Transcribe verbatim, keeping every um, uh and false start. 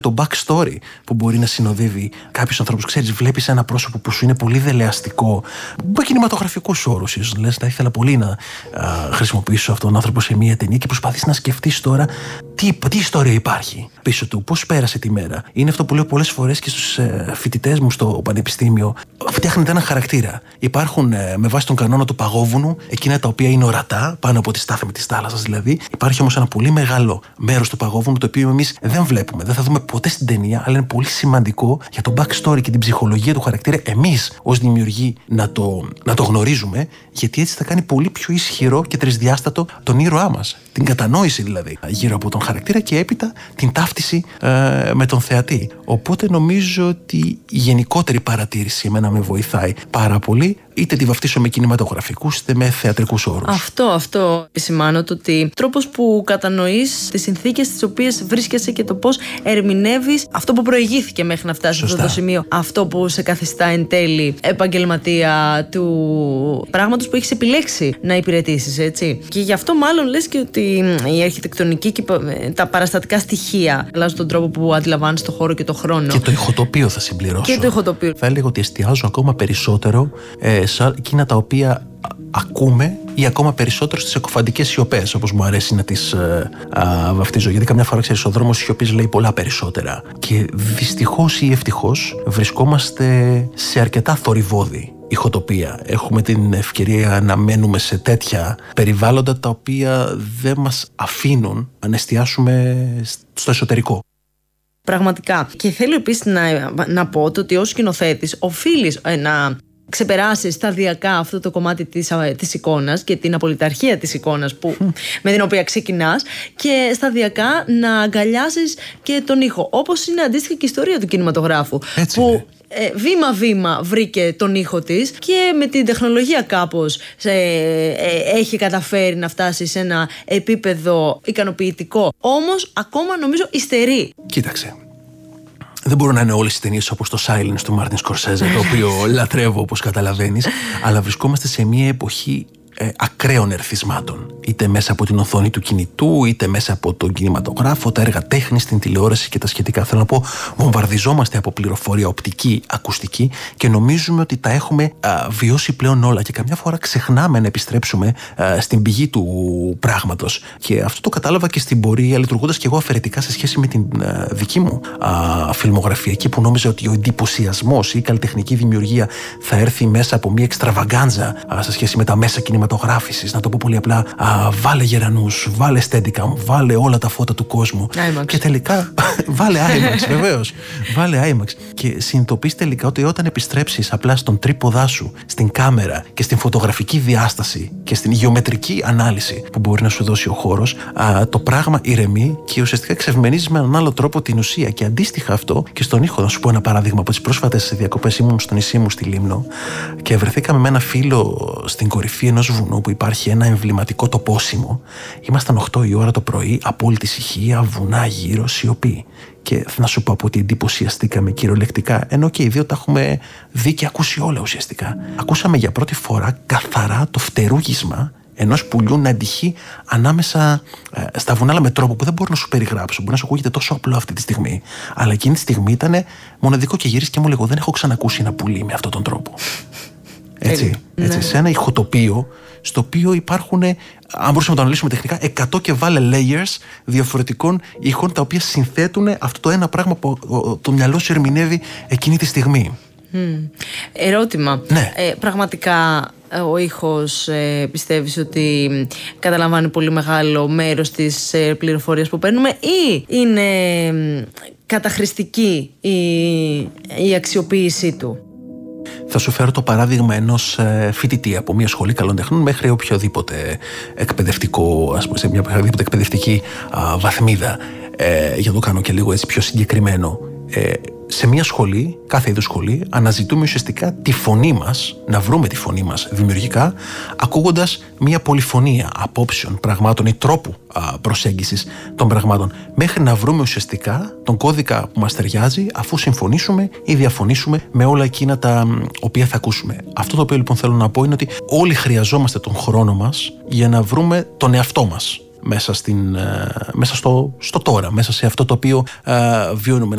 το backstory που μπορεί να συνοδεύει κάποιους ανθρώπους. Ξέρεις, βλέπεις ένα πρόσωπο που σου είναι πολύ δελεαστικό. Με κινηματογραφικούς όρους, ίσως λες, θα ήθελα πολύ να α, χρησιμοποιήσω αυτόν τον άνθρωπο σε μια ταινία και προσπαθείς να σκεφτείς τώρα τι, τι ιστορία υπάρχει πίσω του, πώς πέρασε τη μέρα. Είναι αυτό που λέω πολλές φορές και στους ε, φοιτητές μου στο πανεπιστήμιο. Φτιάχνετε έναν χαρακτήρα. Υπάρχουν ε, με βάση τον κανόνα του παγόβουνου εκείνα τα οποία είναι ορατά, πάνω από τη στάθμη της θάλασσας δηλαδή. Υπάρχει όμως ένα πολύ μεγάλο μέρος του παγόβουνου το οποίο εμείς δεν βλέπουμε, δεν θα δούμε ποτέ στην ταινία, αλλά είναι πολύ σημαντικό για το backstory και την ψυχολογία του χαρακτήρα, εμείς ως δημιουργοί να το, να το γνωρίζουμε, γιατί έτσι θα κάνει πολύ πιο ισχυρό και τρισδιάστατο τον ήρωά μας. Την κατανόηση δηλαδή γύρω από τον χαρακτήρα και έπειτα την ταύτιση ε, με τον θεατή. Οπότε νομίζω ότι η γενικότερη παρατήρηση εμένα με βοηθάει πάρα πολύ, είτε τη βαφτίσω με κινηματογραφικούς είτε με θεατρικούς όρους. Αυτό, αυτό επισημάνω το ότι τρόπος που κατανοείς τις συνθήκες στις οποίες βρίσκεσαι και το πώς ερμηνεύεις αυτό που προηγήθηκε μέχρι να φτάσεις σε αυτό το σημείο. Αυτό που σε καθιστά εν τέλει επαγγελματία του πράγματος που έχεις επιλέξει να υπηρετήσεις, έτσι. Και γι' αυτό μάλλον λες και ότι η αρχιτεκτονική και τα παραστατικά στοιχεία αλλάζουν τον τρόπο που αντιλαμβάνεις το χώρο και το χρόνο. Και το ηχοτοπίο θα συμπληρώσω. Και το ηχοτοπίο. Θα έλεγα ότι εστιάζω ακόμα περισσότερο ε, σε εκείνα τα οποία ακούμε ή ακόμα περισσότερο στις εκοφαντικές σιωπές, όπως μου αρέσει να τις ε, α, βαφτίζω. Γιατί καμιά φορά, ξέρεις, ο δρόμος σιωπής λέει πολλά περισσότερα. Και δυστυχώς ή ευτυχώς βρισκόμαστε σε αρκετά θορυβώδη ηχοτοπία. Έχουμε την ευκαιρία να μένουμε σε τέτοια περιβάλλοντα τα οποία δεν μας αφήνουν να εστιάσουμε στο εσωτερικό. Πραγματικά. Και θέλω επίσης να, να πω το ότι ως σκηνοθέτης οφείλεις ε, να ξεπεράσεις σταδιακά αυτό το κομμάτι της, της εικόνας και την απολυταρχία της εικόνας που, mm. με την οποία ξεκινάς, και σταδιακά να αγκαλιάσεις και τον ήχο. Όπως είναι αντίστοιχα και η ιστορία του κινηματογράφου. Έτσι που είναι. Ε, βήμα-βήμα βρήκε τον ήχο της και με την τεχνολογία κάπως ε, ε, έχει καταφέρει να φτάσει σε ένα επίπεδο ικανοποιητικό. Όμως ακόμα νομίζω υστερεί. Κοίταξε. Δεν μπορούν να είναι όλες οι ταινίες όπως το Silence του Μάρτιν Σκορσέζε, το οποίο λατρεύω όπως καταλαβαίνεις, αλλά βρισκόμαστε σε μια εποχή ε, ακραίων ερθισμάτων. Είτε μέσα από την οθόνη του κινητού, είτε μέσα από τον κινηματογράφο, τα έργα τέχνης, την τηλεόραση και τα σχετικά. Θέλω να πω, βομβαρδιζόμαστε από πληροφορία οπτική, ακουστική και νομίζουμε ότι τα έχουμε α, βιώσει πλέον όλα. Και καμιά φορά ξεχνάμε να επιστρέψουμε α, στην πηγή του πράγματος. Και αυτό το κατάλαβα και στην πορεία, λειτουργώντας και εγώ αφαιρετικά σε σχέση με την α, δική μου α, φιλμογραφία. Εκεί που νόμιζα ότι ο εντυπωσιασμός ή η καλλιτεχνική δημιουργία θα έρθει μέσα από μια εξτραβαγκάντζα α, σε σχέση με τα μέσα κινηματογράφησης. Να το πω πολύ απλά. Α, βάλε γερανούς, βάλε Steadicam, βάλε όλα τα φώτα του κόσμου. IMAX. Και τελικά βάλε IMAX, βεβαίως. Βάλε IMAX. Και συνειδητοποιείς τελικά ότι όταν επιστρέψεις απλά στον τρίποδά σου, στην κάμερα και στην φωτογραφική διάσταση και στην γεωμετρική ανάλυση που μπορεί να σου δώσει ο χώρος, α, το πράγμα ηρεμεί και ουσιαστικά εξευμενίζεις με έναν άλλο τρόπο την ουσία. Και αντίστοιχα αυτό και στον ήχο. Να σου πω ένα παράδειγμα από τις πρόσφατες διακοπές. Ήμουν στο νησί μου στη Λίμνο και βρεθήκαμε με ένα φίλο στην κορυφή ενός βουνού που υπάρχει ένα εμβληματικό τοπόσιμο. Ήμασταν οκτώ η ώρα το πρωί, απόλυτη ησυχία, βουνά γύρω, σιωπή. Και να σου πω από ότι εντυπωσιαστήκαμε κυριολεκτικά, ενώ και οι δύο τα έχουμε δει και ακούσει όλα ουσιαστικά. Ακούσαμε για πρώτη φορά καθαρά το φτερούγισμα ενός πουλιού να αντυχεί ανάμεσα ε, στα βουνά, αλλά με τρόπο που δεν μπορώ να σου περιγράψω. Μπορεί να σου ακούγεται τόσο απλό αυτή τη στιγμή. Αλλά εκείνη τη στιγμή ήταν μοναδικό και γύρισε και μου λέγω: δεν έχω ξανακούσει ένα πουλί με αυτόν τον τρόπο. Έτσι, έτσι, ναι. Σε ένα ηχοτοπίο στο οποίο υπάρχουν, αν μπορούσαμε να το αναλύσουμε τεχνικά, εκατό και βάλε layers διαφορετικών ήχων τα οποία συνθέτουν αυτό το ένα πράγμα που το μυαλό σου ερμηνεύει εκείνη τη στιγμή. Mm. Ερώτημα. Ναι. Ε, πραγματικά ο ήχος ε, πιστεύεις ότι καταλαμβάνει πολύ μεγάλο μέρος της ε, πληροφορίας που παίρνουμε, ή είναι ε, καταχρηστική η, η αξιοποίησή του? Θα σου φέρω το παράδειγμα ενός φοιτητή από μια σχολή καλών τεχνών μέχρι οποιοδήποτε εκπαιδευτικό, ας πούμε, σε μια οποιαδήποτε εκπαιδευτική α, βαθμίδα, ε, για να το κάνω και λίγο έτσι πιο συγκεκριμένο. Ε, σε μια σχολή, κάθε είδους σχολή, αναζητούμε ουσιαστικά τη φωνή μας, να βρούμε τη φωνή μας δημιουργικά, ακούγοντας μια πολυφωνία απόψεων, πραγμάτων ή τρόπου α, προσέγγισης των πραγμάτων, μέχρι να βρούμε ουσιαστικά τον κώδικα που μας ταιριάζει, αφού συμφωνήσουμε ή διαφωνήσουμε με όλα εκείνα τα μ, οποία θα ακούσουμε. Αυτό το οποίο λοιπόν θέλω να πω είναι ότι όλοι χρειαζόμαστε τον χρόνο μας για να βρούμε τον εαυτό μας μέσα, στην, μέσα στο, στο τώρα, μέσα σε αυτό το οποίο α, βιώνουμε.